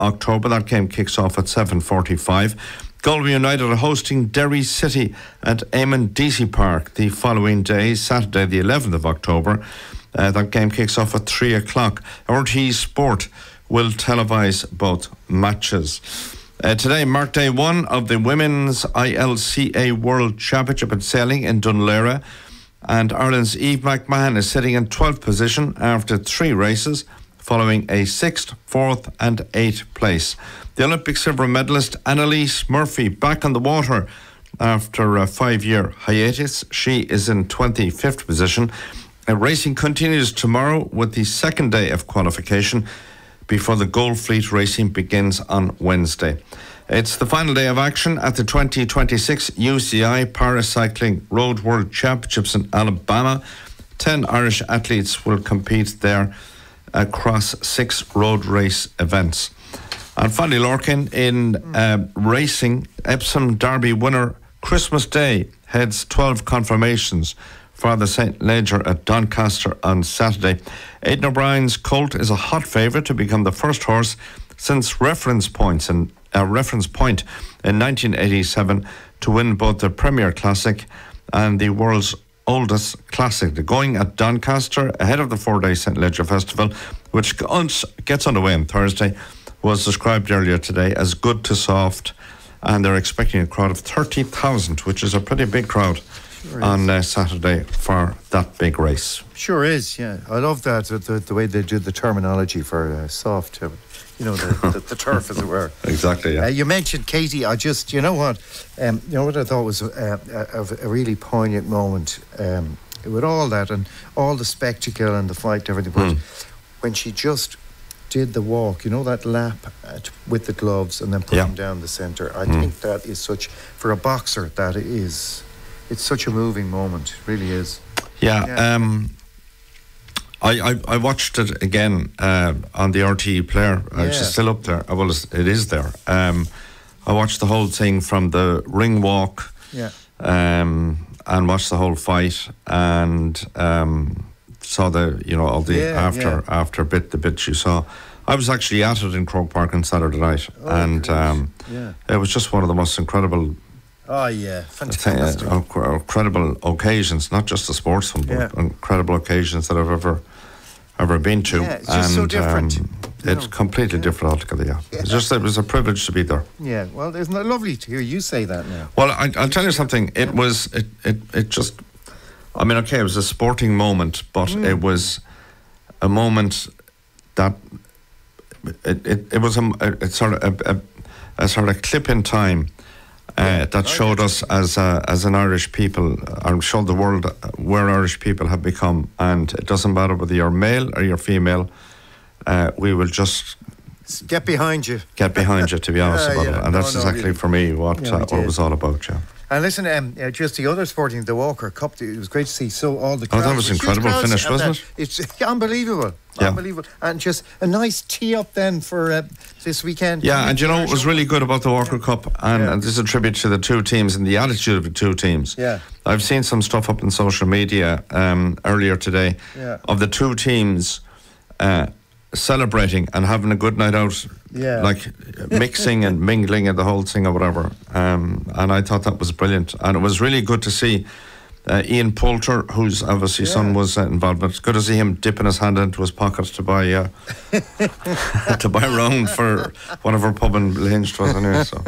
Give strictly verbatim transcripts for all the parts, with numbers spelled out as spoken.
October. That game kicks off at seven forty-five. Galway United are hosting Derry City at Eamon Deasy Park the following day, Saturday the eleventh of October. Uh, that game kicks off at three o'clock. R T E Sport will televise both matches. Uh, today marked day one of the Women's I L C A World Championship in sailing in Dunleary, and Ireland's Eve McMahon is sitting in twelfth position after three races, following a sixth, fourth and eighth place. The Olympic silver medalist Annalise Murphy back on the water after a five-year hiatus. She is in twenty-fifth position. Uh, racing continues tomorrow with the second day of qualification before the Gold Fleet racing begins on Wednesday. It's the final day of action at the twenty twenty-six U C I Paracycling Road World Championships in Alabama. Ten Irish athletes will compete there across six road race events. And finally, Lorcan, in uh, racing, Epsom Derby winner Christmas Day heads twelve confirmations for the Saint Leger at Doncaster on Saturday. Aidan O'Brien's colt is a hot favourite to become the first horse since reference points and a uh, reference point in nineteen eighty-seven to win both the Premier Classic and the world's oldest classic. The going at Doncaster ahead of the four-day Saint Leger Festival, which gets underway on Thursday, was described earlier today as good to soft, and they're expecting a crowd of thirty thousand, which is a pretty big crowd sure on uh, Saturday for that big race. Sure is, yeah. I love that, the, the way they do the terminology for uh, soft, uh, you know, the, the, the turf, as it were. Exactly, yeah. Uh, you mentioned Katie. I just, you know what, um, you know what I thought was uh, a, a really poignant moment um, with all that and all the spectacle and the fight and everything, but mm. when she just did the walk, you know, that lap at, with the gloves and then put yeah. them down the centre. I mm. think that is such, for a boxer, that is, it's such a moving moment. It really is. Yeah. yeah. Um, I, I, I watched it again uh, on the R T E player. Uh, yeah. It's still up there. Well, it is there. Um, I watched the whole thing from the ring walk yeah. um, and watched the whole fight and um, saw the, you know, all the yeah, after yeah. after bit, the bits you saw. I was actually at it in Croke Park on Saturday night, oh, and um, yeah. it was just one of the most incredible Oh, yeah, thing, fantastic. uh, uh, incredible occasions, not just the sports one, but yeah. incredible occasions that I've ever ever been to. Yeah, it's just so different. Um, it's know, completely yeah. different altogether, yeah. yeah. It's just, it was a privilege to be there. Yeah, well, isn't it lovely to hear you say that now? Well, I, I'll tell you something. It yeah. was, it, it, it just, I mean, okay, it was a sporting moment, but mm. it was a moment that, it, it, it was a, a, sort of a, a, a sort of clip in time uh, yeah. that showed us as a, as an Irish people, or showed the world where Irish people have become. And it doesn't matter whether you're male or you're female, uh, we will just get behind you. Get behind you, to be honest uh, about yeah. it. And that's no, no, exactly we, for me what, yeah, uh, what it was all about, yeah. And listen, um, uh, just the other sporting, the Walker Cup, it was great to see. So all the crowds, oh, that was incredible finish, wasn't it? It's unbelievable, yeah. unbelievable, and just a nice tee up then for uh, this weekend. Yeah, and you know what was really good about the Walker yeah. Cup, and, yeah. and this is a tribute to the two teams and the attitude of the two teams. Yeah, I've seen some stuff up on social media um, earlier today yeah. of the two teams uh, celebrating and having a good night out. Yeah. Like mixing and mingling and the whole thing or whatever. Um, and I thought that was brilliant. And it was really good to see uh, Ian Poulter, whose obviously yeah. son was uh, involved, but it's good to see him dipping his hand into his pocket to buy uh, to buy a round for whatever pub in Lynch was anyway. So.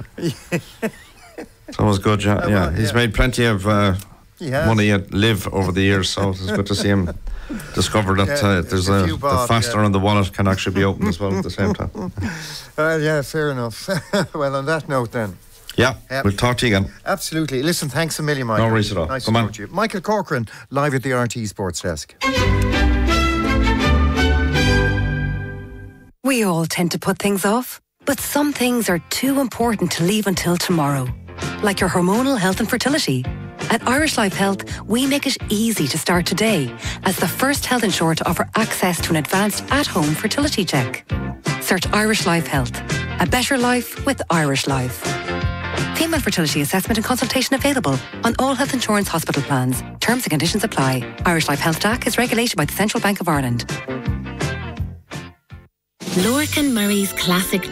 so it was good, yeah. yeah. He's yeah. made plenty of uh, money at Live over the years, so it's good to see him discover that yeah, uh, there's a, a bob, the fastener yeah. on the wallet can actually be opened as well at the same time. Well, yeah, fair enough. Well, on that note then. Yeah, yep. We'll talk to you again. Absolutely. Listen, thanks a million, Michael. No worries at all. Nice Come to on. talk to you. Michael Corcoran, live at the R T E Sports Desk. We all tend to put things off, but some things are too important to leave until tomorrow. Like your hormonal health and fertility. At Irish Life Health, we make it easy to start today as the first health insurer to offer access to an advanced at-home fertility check. Search Irish Life Health. A better life with Irish Life. Female fertility assessment and consultation available on all health insurance hospital plans. Terms and conditions apply. Irish Life Health D A C is regulated by the Central Bank of Ireland. Lorcan Murray's classic